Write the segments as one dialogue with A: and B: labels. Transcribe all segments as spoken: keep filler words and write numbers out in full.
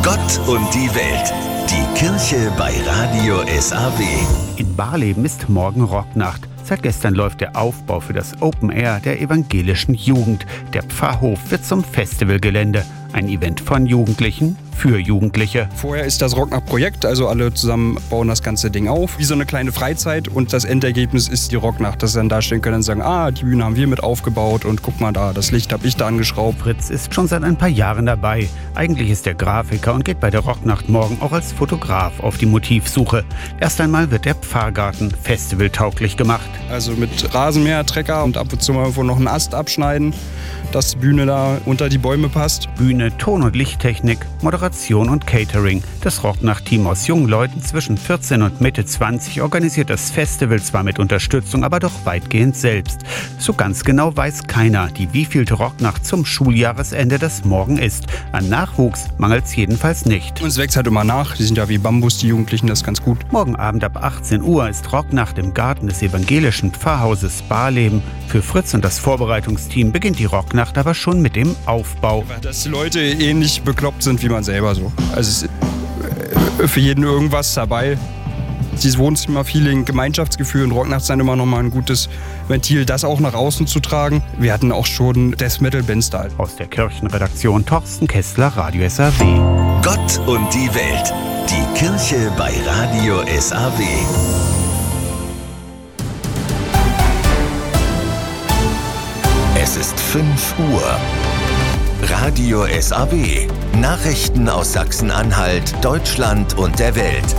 A: Gott und die Welt. Die Kirche bei Radio S A W.
B: In Barleben ist morgen Rocknacht. Seit gestern läuft der Aufbau für das Open Air der evangelischen Jugend. Der Pfarrhof wird zum Festivalgelände. Ein Event von Jugendlichen für Jugendliche.
C: Vorher ist das Rocknacht-Projekt, also alle zusammen bauen das ganze Ding auf. Wie so eine kleine Freizeit und das Endergebnis ist die Rocknacht, dass sie dann da stehen können und sagen, ah, die Bühne haben wir mit aufgebaut und guck mal da, das Licht habe ich da angeschraubt.
B: Fritz ist schon seit ein paar Jahren dabei. Eigentlich ist er Grafiker und geht bei der Rocknacht morgen auch als Fotograf auf die Motivsuche. Erst einmal wird der Pfarrgarten festivaltauglich gemacht.
C: Also mit Rasenmäher, Trecker und ab und zu mal irgendwo noch einen Ast abschneiden, dass die Bühne da unter die Bäume passt.
B: Bühne, Ton- und Lichttechnik, Moderation und Catering. Das Rocknacht-Team aus jungen Leuten zwischen vierzehn und Mitte zwanzig organisiert das Festival zwar mit Unterstützung, aber doch weitgehend selbst. So ganz genau weiß keiner, die wievielte Rocknacht zum Schuljahresende das morgen ist. An Nachwuchs mangelt es jedenfalls nicht.
C: Und es wächst halt immer nach. Die sind ja wie Bambus, die Jugendlichen, das ist ganz gut.
B: Morgen Abend ab achtzehn Uhr ist Rocknacht im Garten des evangelischen Pfarrhauses Barleben. Für Fritz und das Vorbereitungsteam beginnt die Rocknacht aber schon mit dem Aufbau.
C: Dass die Leute ähnlich bekloppt sind wie man selber so. Also es ist für jeden irgendwas dabei. Dieses Wohnzimmer-Feeling, Gemeinschaftsgefühl und Rocknacht ist dann immer noch mal ein gutes Ventil, das auch nach außen zu tragen. Wir hatten auch schon Death Metal Bands da.
B: Aus der Kirchenredaktion Torsten Kessler, Radio S A W.
A: Gott und die Welt. Die Kirche bei Radio S A W. Es ist fünf Uhr. Radio S A W. Nachrichten aus Sachsen-Anhalt, Deutschland und der Welt.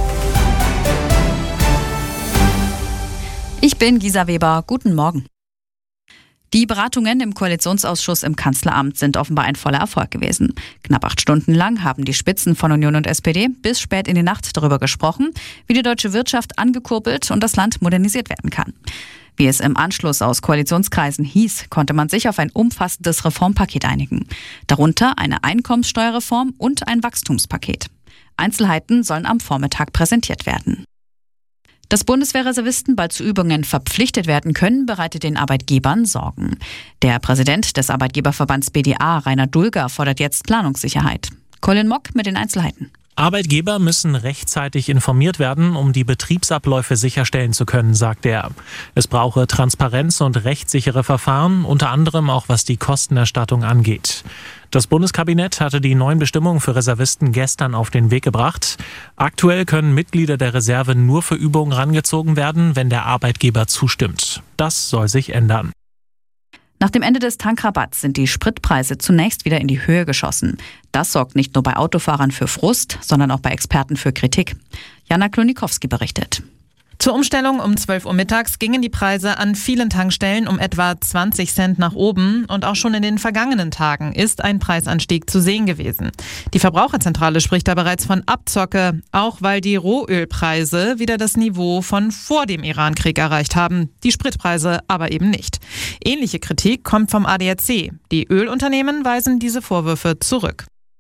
D: Ich bin Gisa Weber. Guten Morgen. Die Beratungen im Koalitionsausschuss im Kanzleramt sind offenbar ein voller Erfolg gewesen. Knapp acht Stunden lang haben die Spitzen von Union und S P D bis spät in die Nacht darüber gesprochen, wie die deutsche Wirtschaft angekurbelt und das Land modernisiert werden kann. Wie es im Anschluss aus Koalitionskreisen hieß, konnte man sich auf ein umfassendes Reformpaket einigen. Darunter eine Einkommenssteuerreform und ein Wachstumspaket. Einzelheiten sollen am Vormittag präsentiert werden. Dass Bundeswehrreservisten bald zu Übungen verpflichtet werden können, bereitet den Arbeitgebern Sorgen. Der Präsident des Arbeitgeberverbands B D A, Rainer Dulger, fordert jetzt Planungssicherheit. Colin Mock mit den Einzelheiten.
E: Arbeitgeber müssen rechtzeitig informiert werden, um die Betriebsabläufe sicherstellen zu können, sagt er. Es brauche Transparenz und rechtssichere Verfahren, unter anderem auch was die Kostenerstattung angeht. Das Bundeskabinett hatte die neuen Bestimmungen für Reservisten gestern auf den Weg gebracht. Aktuell können Mitglieder der Reserve nur für Übungen rangezogen werden, wenn der Arbeitgeber zustimmt. Das soll sich ändern.
D: Nach dem Ende des Tankrabatts sind die Spritpreise zunächst wieder in die Höhe geschossen. Das sorgt nicht nur bei Autofahrern für Frust, sondern auch bei Experten für Kritik. Jana Klonikowski berichtet.
F: Zur Umstellung um zwölf Uhr mittags gingen die Preise an vielen Tankstellen um etwa zwanzig Cent nach oben und auch schon in den vergangenen Tagen ist ein Preisanstieg zu sehen gewesen. Die Verbraucherzentrale spricht da bereits von Abzocke, auch weil die Rohölpreise wieder das Niveau von vor dem Irankrieg erreicht haben, die Spritpreise aber eben nicht. Ähnliche Kritik kommt vom A D A C. Die Ölunternehmen weisen diese Vorwürfe zurück.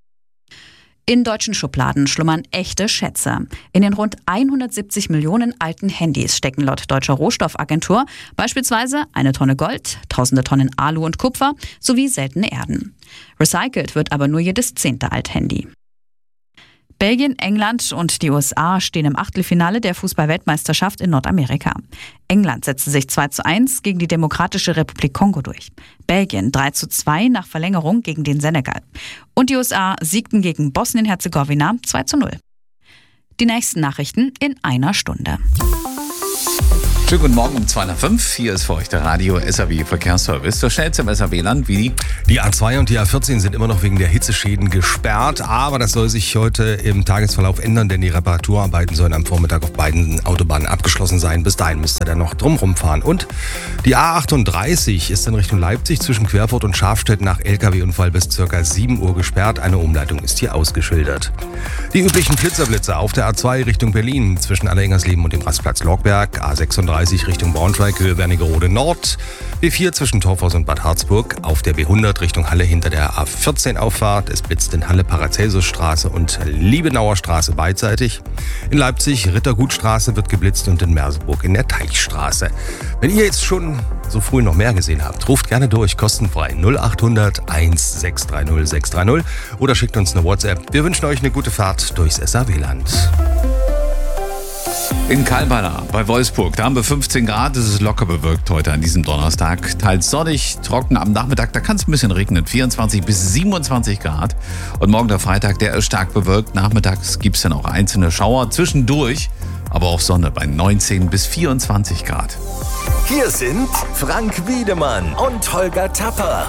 D: In deutschen Schubladen schlummern echte Schätze. In den rund hundertsiebzig Millionen alten Handys stecken laut Deutscher Rohstoffagentur beispielsweise eine Tonne Gold, tausende Tonnen Alu und Kupfer sowie seltene Erden. Recycelt wird aber nur jedes zehnte Althandy. Belgien, England und die U S A stehen im Achtelfinale der Fußball-Weltmeisterschaft in Nordamerika. England setzte sich zwei zu eins gegen die Demokratische Republik Kongo durch. Belgien drei zu zwei nach Verlängerung gegen den Senegal. Und die U S A siegten gegen Bosnien-Herzegowina zwei zu null. Die nächsten Nachrichten in einer Stunde.
G: Schönen guten Morgen um zwei nach fünf. Hier ist für euch der Radio S A W Verkehrsservice. So schnell zum S A W-Land wie die.
H: Die A zwei und die A vierzehn sind immer noch wegen der Hitzeschäden gesperrt, aber das soll sich heute im Tagesverlauf ändern, denn die Reparaturarbeiten sollen am Vormittag auf beiden Autobahnen abgeschlossen sein. Bis dahin müsst ihr dann noch drumherum fahren. Und die A achtunddreißig ist in Richtung Leipzig zwischen Querfurt und Schafstedt nach L K W-Unfall bis ca. sieben Uhr gesperrt. Eine Umleitung ist hier ausgeschildert. Die üblichen Flitzerblitze auf der A zwei Richtung Berlin zwischen Allerengersleben und dem Rastplatz Lorberg, A sechsunddreißig dreißig Richtung Braunschweig, Höhe Wernigerode Nord. B vier zwischen Torfhaus und Bad Harzburg. Auf der B hundert Richtung Halle hinter der A vierzehn Auffahrt. Es blitzt in Halle Paracelsusstraße und Liebenauer Straße beidseitig. In Leipzig Rittergutstraße wird geblitzt und in Merseburg in der Teichstraße. Wenn ihr jetzt schon so früh noch mehr gesehen habt, ruft gerne durch, kostenfrei null acht hundert eins sechs drei null sechs drei null oder schickt uns eine WhatsApp. Wir wünschen euch eine gute Fahrt durchs S A W-Land.
G: In Kalbala bei Wolfsburg, da haben wir fünfzehn Grad, es ist locker bewölkt heute an diesem Donnerstag. Teils sonnig, trocken am Nachmittag, da kann es ein bisschen regnen, vierundzwanzig bis siebenundzwanzig Grad. Und morgen der Freitag, der ist stark bewölkt, nachmittags gibt es dann auch einzelne Schauer, zwischendurch aber auch Sonne bei neunzehn bis vierundzwanzig Grad.
A: Hier sind Frank Wiedemann und Holger Tapper.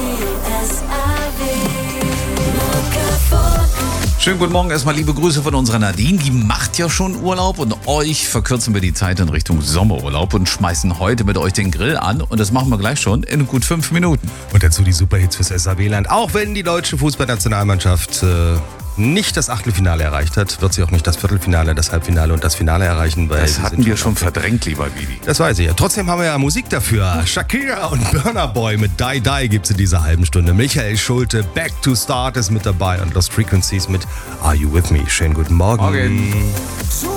G: Schönen guten Morgen, erstmal liebe Grüße von unserer Nadine, die macht ja schon Urlaub und euch verkürzen wir die Zeit in Richtung Sommerurlaub und schmeißen heute mit euch den Grill an und das machen wir gleich schon in gut fünf Minuten.
H: Und dazu die Superhits fürs S A W-Land. Auch wenn die deutsche Fußballnationalmannschaft äh, nicht das Achtelfinale erreicht hat, wird sie auch nicht das Viertelfinale, das Halbfinale und das Finale erreichen. Weil
G: das hatten wir schon verdrängt, lieber Vidi.
H: Das weiß ich ja. Trotzdem haben wir ja Musik dafür. Shakira und Burna Boy mit Die Die gibt's in dieser halben Stunde. Michael Schulte, Back to Start ist mit dabei und Lost Frequencies mit Are You With Me. Schönen guten Morgen.
G: Morgen.